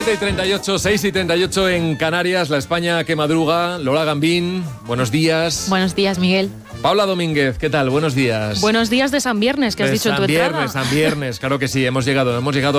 6 y 38 en Canarias, la España que madruga. Lola Gambín, buenos días. Buenos días, Miguel. Paula Domínguez, ¿qué tal? Buenos días. Buenos días de San Viernes, que has dicho en tu entrada. San Viernes, claro que sí, hemos llegado